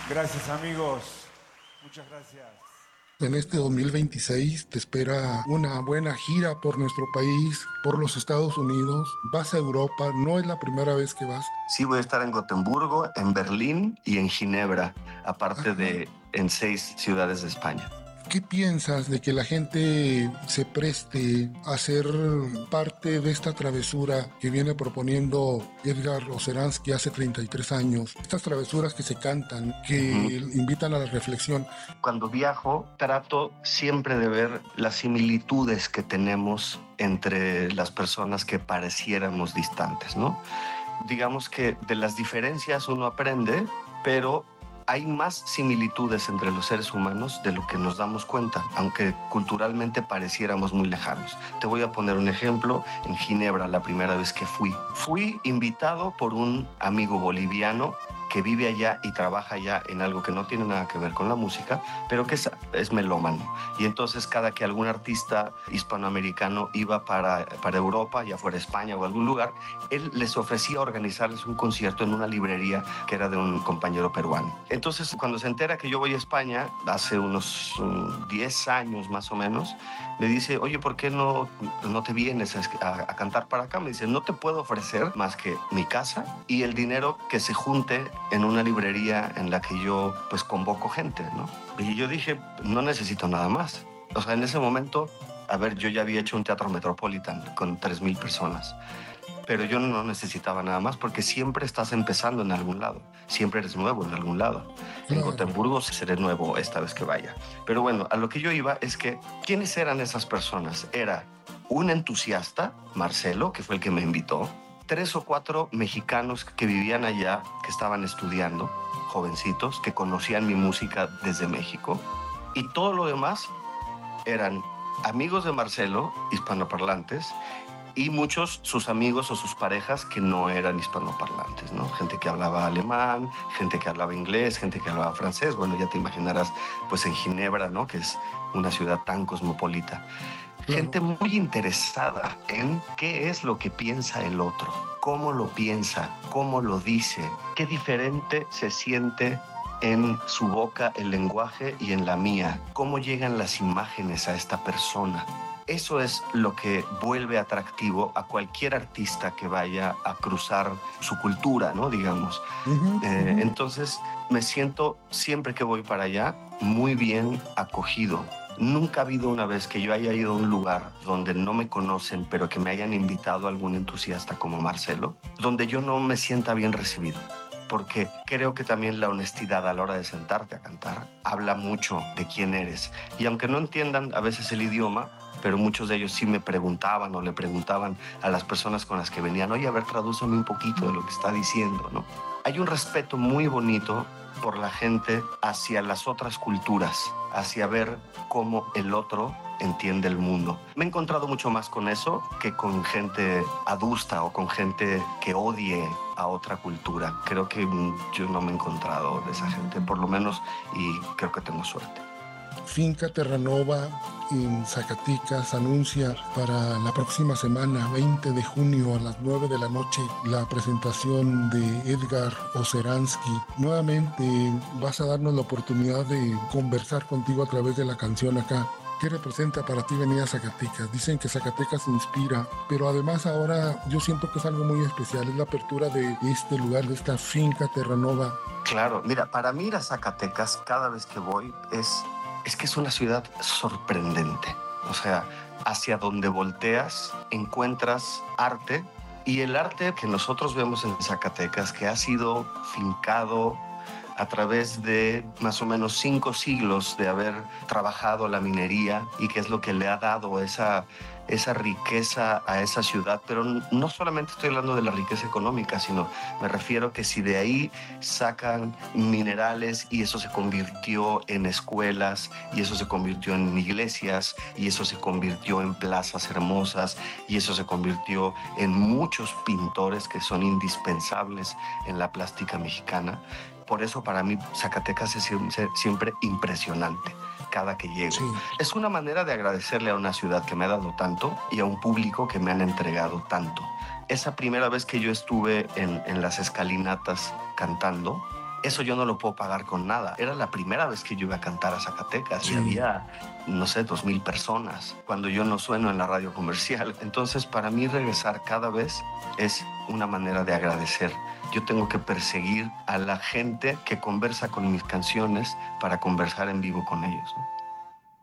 Gracias, amigos. Muchas gracias. En este 2026 te espera una buena gira por nuestro país, por los Estados Unidos. Vas a Europa, no es la primera vez que vas. Sí, voy a estar en Gotemburgo, en Berlín y en Ginebra, aparte Ajá. en 6 ciudades de España. ¿Qué piensas de que la gente se preste a ser parte de esta travesura que viene proponiendo Edgar Oceransky hace 33 años? Estas travesuras que se cantan, que invitan a la reflexión. Cuando viajo, trato siempre de ver las similitudes que tenemos entre las personas que pareciéramos distantes, ¿no? Digamos que de las diferencias uno aprende, pero hay más similitudes entre los seres humanos de lo que nos damos cuenta, aunque culturalmente pareciéramos muy lejanos. Te voy a poner un ejemplo. En Ginebra, la primera vez que fui invitado por un amigo boliviano que vive allá y trabaja allá en algo que no tiene nada que ver con la música, pero que es melómano. Y entonces cada que algún artista hispanoamericano iba para Europa, ya fuera España o algún lugar, él les ofrecía organizarles un concierto en una librería que era de un compañero peruano. Entonces, cuando se entera que yo voy a España, hace unos 10 años más o menos, me dice, oye, ¿por qué no te vienes a cantar para acá? Me dice, no te puedo ofrecer más que mi casa y el dinero que se junte en una librería en la que yo pues convoco gente, ¿no? Y yo dije, no necesito nada más. O sea, en ese momento, a ver, yo ya había hecho un teatro Metropolitan con 3,000 personas. Pero yo no necesitaba nada más porque siempre estás empezando en algún lado. Siempre eres nuevo en algún lado. En Gotemburgo seré nuevo esta vez que vaya. Pero bueno, a lo que yo iba es que, ¿quiénes eran esas personas? Era un entusiasta, Marcelo, que fue el que me invitó, 3 o 4 mexicanos que vivían allá, que estaban estudiando, jovencitos, que conocían mi música desde México. Y todo lo demás eran amigos de Marcelo, hispanoparlantes, y muchos sus amigos o sus parejas que no eran hispanoparlantes, ¿no? Gente que hablaba alemán, gente que hablaba inglés, gente que hablaba francés. Bueno, ya te imaginarás, pues en Ginebra, ¿no? Que es una ciudad tan cosmopolita. Gente muy interesada en qué es lo que piensa el otro, cómo lo piensa, cómo lo dice, qué diferente se siente en su boca el lenguaje y en la mía, cómo llegan las imágenes a esta persona. Eso es lo que vuelve atractivo a cualquier artista que vaya a cruzar su cultura, ¿no? Digamos. Entonces, me siento, siempre que voy para allá, muy bien acogido. Nunca ha habido una vez que yo haya ido a un lugar donde no me conocen, pero que me hayan invitado algún entusiasta como Marcelo, donde yo no me sienta bien recibido. Porque creo que también la honestidad a la hora de sentarte a cantar habla mucho de quién eres. Y aunque no entiendan a veces el idioma, pero muchos de ellos sí me preguntaban o le preguntaban a las personas con las que venían, oye, a ver, tradúceme un poquito de lo que está diciendo, ¿no? Hay un respeto muy bonito por la gente hacia las otras culturas, hacia ver cómo el otro entiende el mundo. Me he encontrado mucho más con eso que con gente adusta o con gente que odie a otra cultura. Creo que yo no me he encontrado de esa gente, por lo menos, y creo que tengo suerte. Finca Terranova en Zacatecas anuncia para la próxima semana, 20 de junio a las 9 de la noche, la presentación de Edgar Oceransky. Nuevamente vas a darnos la oportunidad de conversar contigo a través de la canción acá. ¿Qué representa para ti venir a Zacatecas? Dicen que Zacatecas inspira, pero además ahora yo siento que es algo muy especial, es la apertura de este lugar, de esta Finca Terranova. Claro, mira, para mí ir a Zacatecas cada vez que voy es que es una ciudad sorprendente. O sea, hacia donde volteas encuentras arte, y el arte que nosotros vemos en Zacatecas, que ha sido fincado a través de más o menos 5 siglos de haber trabajado la minería, y que es lo que le ha dado esa riqueza a esa ciudad. Pero no solamente estoy hablando de la riqueza económica, sino me refiero que si de ahí sacan minerales y eso se convirtió en escuelas, y eso se convirtió en iglesias, y eso se convirtió en plazas hermosas, y eso se convirtió en muchos pintores que son indispensables en la plástica mexicana. Por eso para mí Zacatecas es siempre impresionante cada que llego. Sí. Es una manera de agradecerle a una ciudad que me ha dado tanto y a un público que me han entregado tanto. Esa primera vez que yo estuve en las escalinatas cantando, Eso yo no lo puedo pagar con nada. Era la primera vez que yo iba a cantar a Zacatecas y había, no sé, 2,000 personas cuando yo no sueno en la radio comercial. Entonces, para mí regresar cada vez es una manera de agradecer. Yo tengo que perseguir a la gente que conversa con mis canciones para conversar en vivo con ellos, ¿no?